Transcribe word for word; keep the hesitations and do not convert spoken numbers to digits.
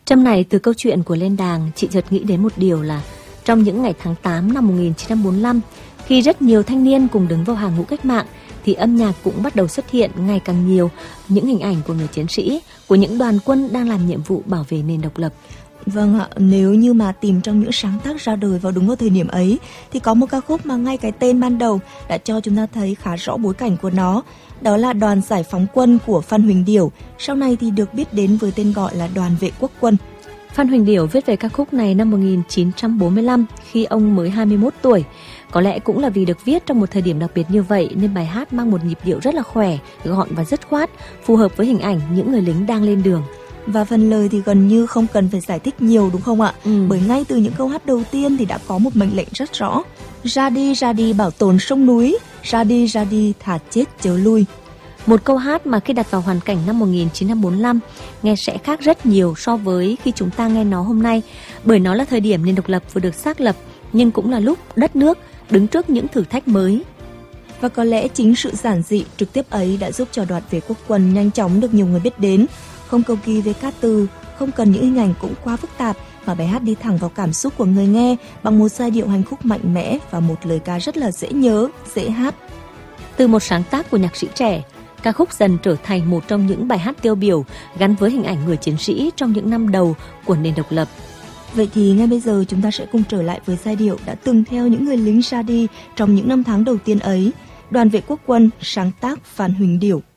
Trâm này, từ câu chuyện của Lên Đàng, chị chợt nghĩ đến một điều là trong những ngày tháng tám năm một nghìn chín trăm bốn mươi lăm, khi rất nhiều thanh niên cùng đứng vào hàng ngũ cách mạng, thì âm nhạc cũng bắt đầu xuất hiện ngày càng nhiều những hình ảnh của người chiến sĩ, của những đoàn quân đang làm nhiệm vụ bảo vệ nền độc lập. Vâng ạ, nếu như mà tìm trong những sáng tác ra đời vào đúng vào thời điểm ấy thì có một ca khúc mà ngay cái tên ban đầu đã cho chúng ta thấy khá rõ bối cảnh của nó. Đó là Đoàn Giải phóng quân của Phan Huỳnh Điểu, sau này thì được biết đến với tên gọi là Đoàn Vệ quốc quân. Phan Huỳnh Điểu viết về ca khúc này năm một nghìn chín trăm bốn mươi lăm khi ông mới hai mươi mốt tuổi. Có lẽ cũng là vì được viết trong một thời điểm đặc biệt như vậy nên bài hát mang một nhịp điệu rất là khỏe, gọn và dứt khoát, phù hợp với hình ảnh những người lính đang lên đường. Và phần lời thì gần như không cần phải giải thích nhiều đúng không ạ? Ừ. Bởi ngay từ những câu hát đầu tiên thì đã có một mệnh lệnh rất rõ. Ra đi, ra đi bảo tồn sông núi, ra đi, ra đi thà chết chớ lui. Một câu hát mà khi đặt vào hoàn cảnh năm một nghìn chín trăm bốn mươi lăm nghe sẽ khác rất nhiều so với khi chúng ta nghe nó hôm nay, bởi nó là thời điểm nền độc lập vừa được xác lập, nhưng cũng là lúc đất nước đứng trước những thử thách mới. Và có lẽ chính sự giản dị trực tiếp ấy đã giúp cho Đoàn Vệ quốc quân nhanh chóng được nhiều người biết đến. Không cầu kỳ về ca từ, không cần những hình ảnh cũng quá phức tạp, mà bài hát đi thẳng vào cảm xúc của người nghe bằng một giai điệu hành khúc mạnh mẽ và một lời ca rất là dễ nhớ, dễ hát. Từ một sáng tác của nhạc sĩ trẻ, ca khúc dần trở thành một trong những bài hát tiêu biểu gắn với hình ảnh người chiến sĩ trong những năm đầu của nền độc lập. Vậy thì ngay bây giờ chúng ta sẽ cùng trở lại với giai điệu đã từng theo những người lính ra đi trong những năm tháng đầu tiên ấy. Đoàn Vệ quốc quân, sáng tác Phan Huỳnh Điểu.